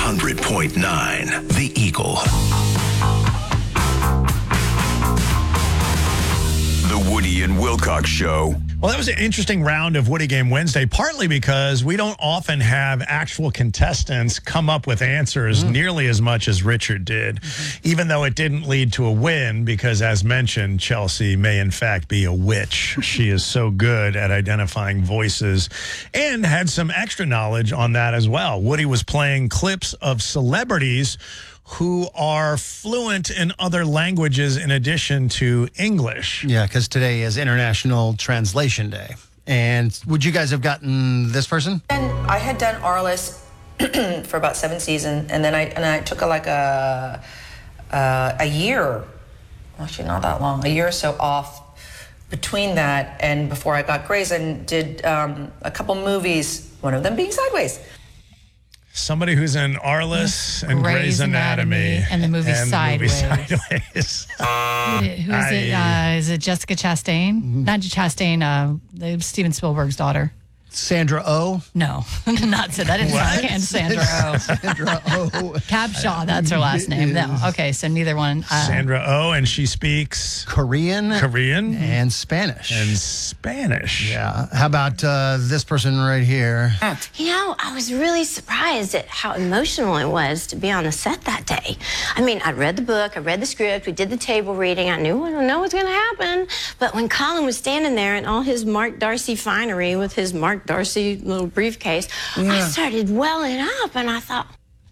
100.9 The Eagle. The Woody and Wilcox Show. Well, that was an interesting round of Woody Game Wednesday, partly because we don't often have actual contestants come up with answers nearly as much as Richard did, even though it didn't lead to a win because, as mentioned, Chelsea may in fact be a witch. She is so good at identifying voices and had some extra knowledge on that as well. Woody was playing clips of celebrities who are fluent in other languages in addition to English. Yeah, because today is International Translation Day. And would you guys have gotten this person? And I had done Arliss for about 7 seasons, and then I took a year, actually not that long, a year or so off between that and before I got Grey's, and did a couple movies, one of them being Sideways. Somebody who's in Arliss and Grey's Anatomy. And the movie Sideways. Who's Who's it? Is it Jessica Chastain? Not Chastain, Steven Spielberg's daughter. Sandra Oh? No, not so. That is not Sandra Oh. Sandra Oh. Capshaw, that's her last name. No, okay, so neither one. Sandra Oh, and she speaks Korean and Spanish. Yeah. How about this person right here? You know, I was really surprised at how emotional it was to be on the set that day. I mean, I read the book, I read the script, we did the table reading, I knew what's going to happen. But when Colin was standing there in all his Mark Darcy finery with his Mark Darcy little briefcase, I started welling up, and I thought,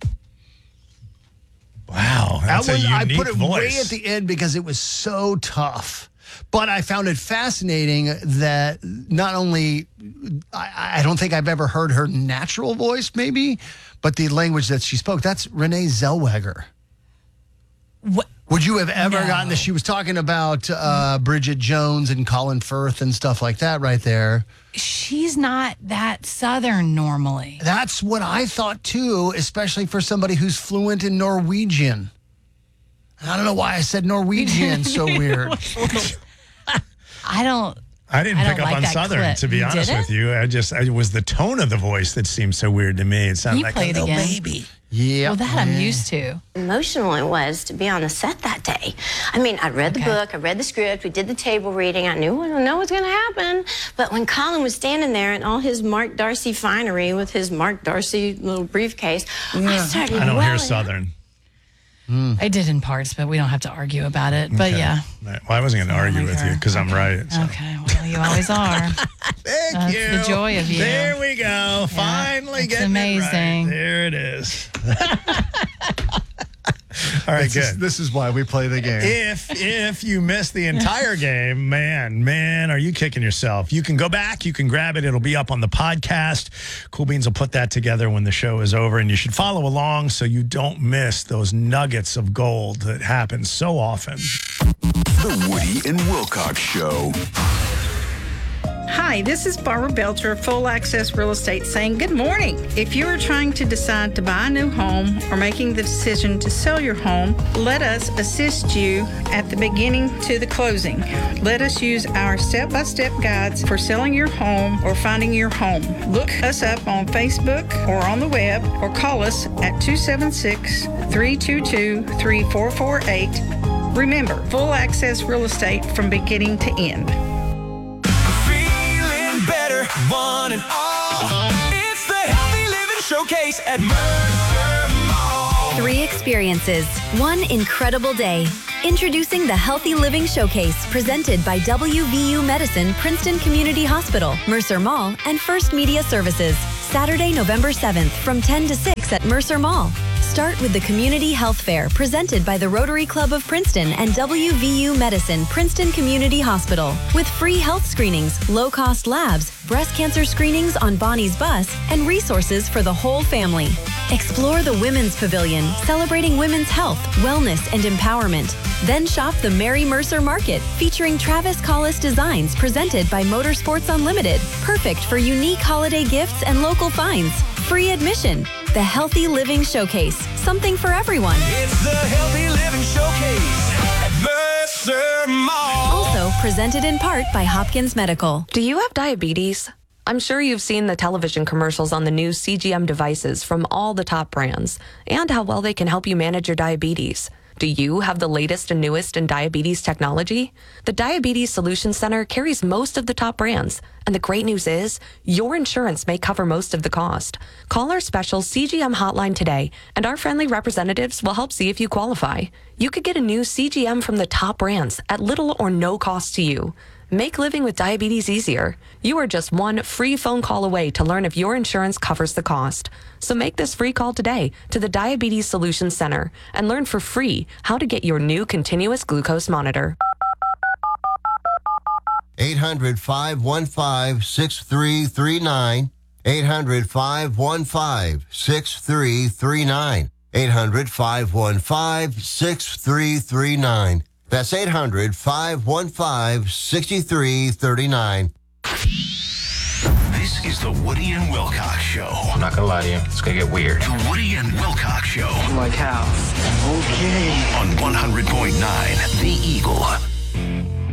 wow, that's a unique I put it voice. way at the end because it was so tough. But I found it fascinating that not only, I don't think I've ever heard her natural voice, maybe, but the language that she spoke. That's Renee Zellweger. What? Would you have ever gotten this? She was talking about Bridget Jones and Colin Firth and stuff like that right there. She's not that Southern normally. That's what I thought, too, especially for somebody who's fluent in Norwegian. I don't know why I said Norwegian so weird. I didn't pick up like on that Southern, clip. to be You honest didn't? with you. It was the tone of the voice that seemed so weird to me. It sounded You like play a it little again. baby. Yeah. Well, that I'm used to. emotional it was to be on the set that day. I mean, I read the book, I read the script, we did the table reading, I knew what's going to happen. But when Colin was standing there in all his Mark Darcy finery with his Mark Darcy little briefcase, I started I don't hear welling up. Southern. I did in parts, but we don't have to argue about it. But Okay. yeah. Well, I wasn't going to argue with you because I'm right. So. Okay, well, you always are. Thank you. The joy of you. There we go. Finally it's getting amazing. it right. There it is. All right, good. This is why we play the game. If you missed the entire game, man, are you kicking yourself? You can go back, you can grab it. It'll be up on the podcast. Cool Beans will put that together when the show is over, and you should follow along so you don't miss those nuggets of gold that happen so often. The Woody and Wilcox Show. Hi, this is Barbara Belcher of Full Access Real Estate saying good morning. If you are trying to decide to buy a new home or making the decision to sell your home, let us assist you at the beginning to the closing. Let us use our step-by-step guides for selling your home or finding your home. Look us up on Facebook or on the web or call us at 276-322-3448. Remember, Full Access Real Estate from beginning to end. Better, one and all. It's the Healthy Living Showcase at Mercer Mall. 3 experiences, 1 incredible day. Introducing the Healthy Living Showcase, presented by WVU Medicine, Princeton Community Hospital, Mercer Mall, and First Media Services. Saturday, November 7th from 10 to 6 at Mercer Mall. Start with the Community Health Fair, presented by the Rotary Club of Princeton and WVU Medicine, Princeton Community Hospital, with free health screenings, low-cost labs, breast cancer screenings on Bonnie's bus, and resources for the whole family. Explore the Women's Pavilion, celebrating women's health, wellness, and empowerment. Then shop the Mary Mercer Market, featuring Travis Collis designs presented by Motorsports Unlimited, perfect for unique holiday gifts and local finds. Free admission. The Healthy Living Showcase, something for everyone. It's the Healthy Living Showcase at Mercer Mall. Also presented in part by Hopkins Medical. Do you have diabetes? I'm sure you've seen the television commercials on the new CGM devices from all the top brands and how well they can help you manage your diabetes. Do you have the latest and newest in diabetes technology? The Diabetes Solutions Center carries most of the top brands. And the great news is, your insurance may cover most of the cost. Call our special CGM hotline today, and our friendly representatives will help see if you qualify. You could get a new CGM from the top brands at little or no cost to you. Make living with diabetes easier. You are just one free phone call away to learn if your insurance covers the cost. So make this free call today to the Diabetes Solutions Center and learn for free how to get your new continuous glucose monitor. 800-515-6339. 800-515-6339. 800-515-6339. That's 800-515-6339. This is the Woody and Wilcox Show. I'm not gonna lie to you, it's gonna get weird. The Woody and Wilcox Show. Like how? Okay. On 100.9